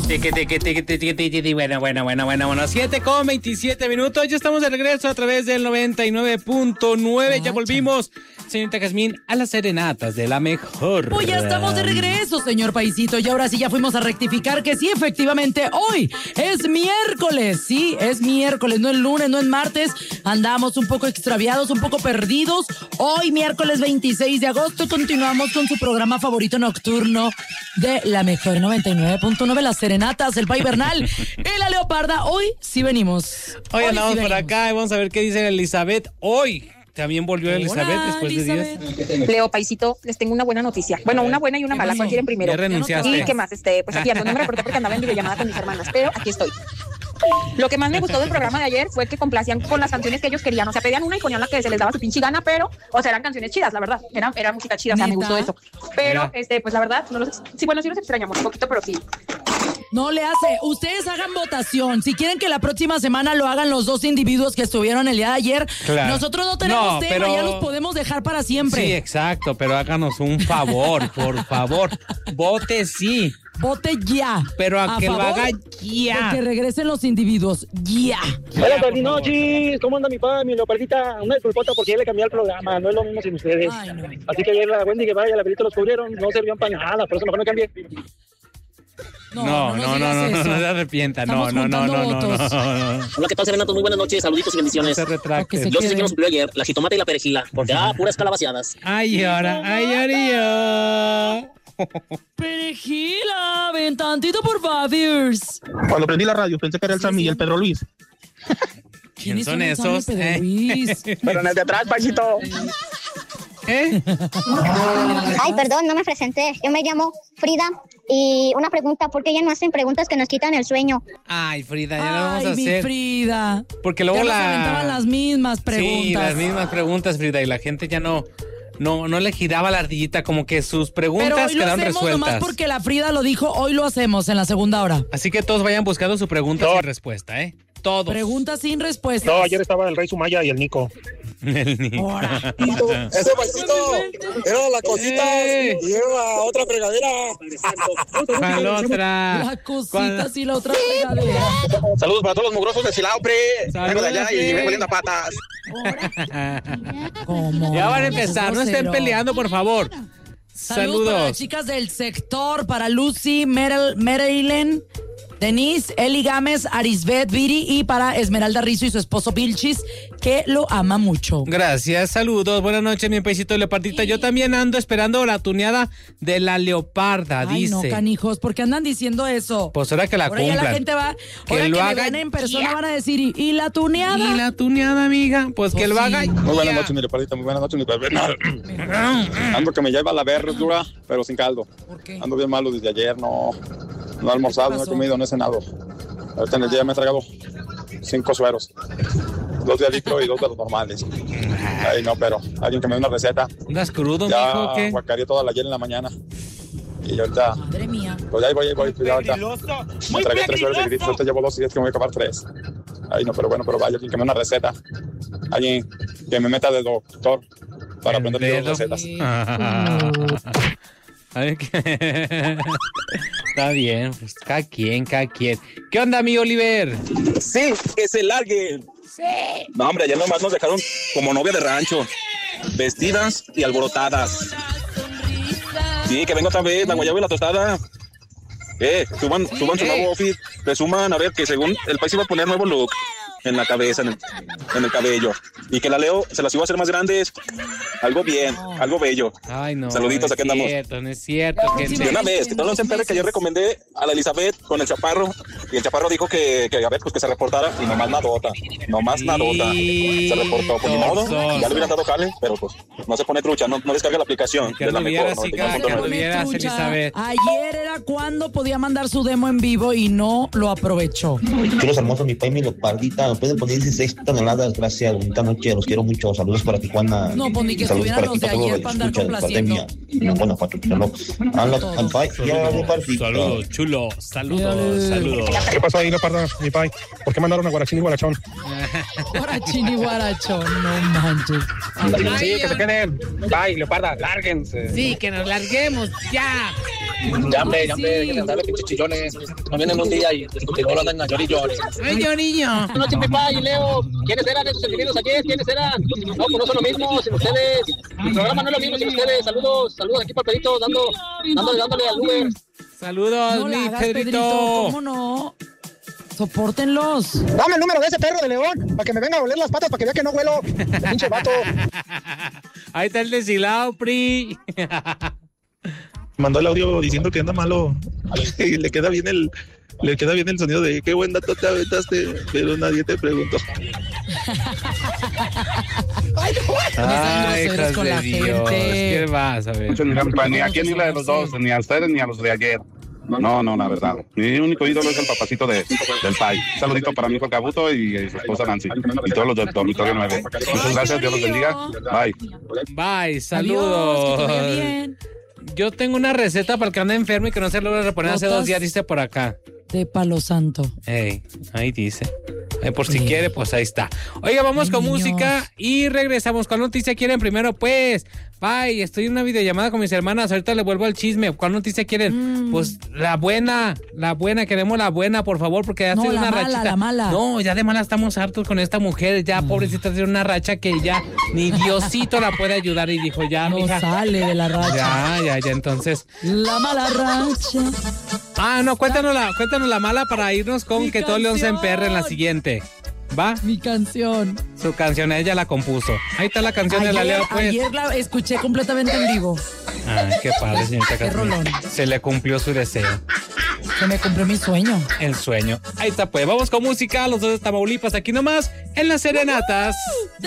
Bueno. 7:27. Ya estamos de regreso a través del 99.9. Ya volvimos, señorita Jazmín, a las serenatas de la mejor. Pues ya estamos de regreso, señor Paisito. Y ahora sí ya fuimos a rectificar que sí, efectivamente, hoy es miércoles. Sí, es miércoles, no es lunes, no es martes. Andamos un poco extraviados, un poco perdidos. Hoy, miércoles 26 de agosto, continuamos con su programa favorito nocturno de la mejor 99.9, las serenatas, el Pay Bernal y la Leoparda. Hoy sí venimos. Hoy andamos sí por acá y vamos a ver qué dice Elizabeth hoy. También volvió Elizabeth después de días. Leo, Paisito, les tengo una buena noticia. Bueno, una buena y una mala. ¿Cuál quieren primero? Ya renunciaste. ¿Y qué más? Pues aquí ando, no me reporté porque andaba en videollamada con mis hermanas, pero aquí estoy. Lo que más me gustó del programa de ayer fue que complacían con las canciones que ellos querían. O sea, pedían una y ponían la que se les daba su pinche gana, pero, o sea, eran canciones chidas, la verdad. Era música chida, o sea, me gustó eso. Pero, pues la verdad, sí los extrañamos un poquito, pero sí. No le hace. Ustedes hagan votación. Si quieren que la próxima semana lo hagan los dos individuos que estuvieron el día de ayer, claro. Nosotros no tenemos tema, ya los podemos dejar para siempre. Sí, exacto, pero háganos un favor, por favor. Vote sí. Vote ya. Pero a que lo haga ya. De que regresen los individuos. Ya. Hola, buenas noches. ¿Cómo anda mi padre, mi leopardita? Una disculpota porque ya le cambié el programa. No es lo mismo sin ustedes. Ay, no. Así que ayer la Wendy que vaya, la pelita los cubrieron. No servían para nada. Por eso mejor no cambié. No se arrepienta. No. Hola, ¿qué tal, serenatos? Muy buenas noches, saluditos y bendiciones. No se retracte. Yo sé que nos cumplió ayer, la jitomata y la perejila, porque puras calabaceadas. Ay, ahora. Perejila, ven tantito por favors. Cuando prendí la radio pensé que era el Sammy y el Pedro Luis. ¿Quién son esos? Pero en el de atrás, Paisito. Ay, perdón, no me presenté. Yo me llamo Frida y una pregunta, ¿por qué ya no hacen preguntas que nos quitan el sueño? Ay, Frida, ya lo vamos a hacer. Ay, Frida. Porque luego ya nos aventaban las mismas preguntas. Sí, las mismas preguntas, Frida, y la gente ya no le giraba la ardillita, como que sus preguntas quedaron resueltas. Pero nomás porque la Frida lo dijo, hoy lo hacemos en la segunda hora. Así que todos vayan buscando su pregunta sin respuesta, ¿eh? Todos. Preguntas sin respuesta. No, ayer estaba el Rey Sumaya y el Nico. Ese Paisito era la cosita y era la otra fregadera. ¿Cuál otra? La cosita y la otra fregadera. Saludos para todos los mugrosos de Silao, pre. Vengo de allá y vengo oliendo a patas. ¿Cómo? Ya van a empezar, no estén peleando, por favor. Saludos para las chicas del sector, para Lucy, Marilyn, Denise, Eli Gámez, Arisbet, Viri y para Esmeralda Rizzo y su esposo Vilchis, que lo ama mucho. Gracias, saludos, buenas noches, mi paisito de leopardita. Yo también ando esperando la tuneada de la leoparda, dice. Ay, no, canijos, ¿por qué andan diciendo eso? Pues ahora que la cumplan. Ahora la gente va, ahora que me vean en persona van a decir, ¿y la tuneada? ¿Y la tuneada, amiga? Pues que lo haga. Muy buenas noches, mi leopardita, muy buenas noches, mi bebé. Ando que me lleva la verdura, pero sin caldo. ¿Por qué? Ando bien malo desde ayer, no he almorzado, no he comido, no he cenado. Ahorita en el día me he tragado 5 sueros, 2 de litro y 2 de los normales. Ay, no, pero alguien que me dé una receta. ¿Andas crudo, ya mijo, qué? guacareé toda la ayer en la mañana. Y ahorita, madre mía. Pues ahí voy, ya ahorita. Me tragué 3 sueros de grito, ahorita llevo 2 y es que me voy a acabar 3. Ay, no, pero bueno, pero vaya, alguien que me dé una receta. Alguien que me meta de doctor para aprender las recetas. A ver qué. Está bien, pues cada quien. ¿Qué onda, mi Oliver? Sí, que se larguen. Sí. No, hombre, ayer nomás nos dejaron como novia de rancho, vestidas y alborotadas. Sí, que venga otra vez la guayaba y la tostada. Suban su nuevo outfit, presuman, a ver, que según el país iba a poner nuevo look en la cabeza, en el cabello. Y que la Leo se las iba a hacer más grandes. Algo bien, algo bello. Ay, no. Saluditos, aquí andamos. No es cierto. Y una vez, que no se entere que yo recomendé a la Elizabeth con el Chaparro. Y el Chaparro dijo que a ver, pues que se reportara. Y nomás nadota. Se reportó, pues ni modo. Ya le hubieran dado jale, pero pues no se pone trucha, no descarga la aplicación. Que no vieras, Elizabeth. Ayer era cuando podía mandar su demo en vivo y no lo aprovechó. Quiero hermosos, mi país, mi leopardita. Nos pueden poner 16 toneladas. Gracias, bonita noche. Los quiero mucho. Saludos para Tijuana. No, pues ni que estuvieran los de ayer para andar complaciendo. Saludos, chulo. Saludos. ¿Qué pasó ahí, leoparda, mi país? ¿Por qué mandaron a Guarachín y Guarachón? Guarachín y Guarachón, no manches. Sí, que se queden. Bye, leoparda, lárguense. Sí, que nos larguemos, ya. Ya, hombre, dejen de andarle pinches chillones. No vienen un día y no andan a llorar y llorar. ¡Ay, llorillo! Buenas noches, mi pa y Leo. ¿Quiénes eran esos individuos ayer? ¿Quiénes eran? No, pues no son lo mismo sin ustedes. El programa no es lo mismo sin ustedes. Saludos aquí para Pedrito, dándole al Uber. Saludos, No la mi hagas, Pedrito. ¿Cómo no? Sopórtenlos. Dame el número de ese perro de León para que me venga a oler las patas para que vea que no huelo. Pinche vato. Ahí está el deshilado, Pri. Mandó el audio diciendo que anda malo. Y le queda bien el sonido de qué buen dato te aventaste, pero nadie te preguntó. Ay, groseros hijas con de la Dios. gente. ¿Qué vas a ver? Ni a quién ni la de los dos, ni a ustedes ni a los de ayer. No, la verdad. Mi único ídolo es el papacito del Pai. Un saludito para mi hijo Cabuto y su esposa Nancy. Y todos los del dormitorio 9. Muchas gracias, Dios los bendiga. Bye. Bye, saludos. Adiós, que te vaya bien. Yo tengo una receta para el que anda enfermo y que no se logra reponer hace Gotas 2 días, dice por acá. De palo santo. Ey, ahí dice. Por si quiere, pues ahí está. Oiga, vamos con música y regresamos. ¿Cuál noticia quieren primero? Pues, bye, estoy en una videollamada con mis hermanas. Ahorita le vuelvo al chisme. ¿Cuál noticia quieren? Pues la buena, queremos la buena, por favor, porque ya estoy en una rachita. La mala. No, ya de mala estamos hartos con esta mujer. Ya, pobrecita, tiene una racha que ya ni Diosito la puede ayudar. Y dijo, ya, No mija. sale de la racha. Ya, entonces. La mala racha. Ah, no, cuéntanos la mala para irnos con Mi que todo León se canción. emperre en la siguiente. ¿Va? Mi canción. Su canción, ella la compuso. Ahí está la canción de la Leo, pues. Ayer la escuché completamente en vivo. Ay, qué padre, señorita Qué Casmín. rolón. Se le cumplió su deseo. Se me cumplió mi sueño. El sueño. Ahí está, pues. Vamos con música, los dos de Tamaulipas, aquí nomás, en las serenatas.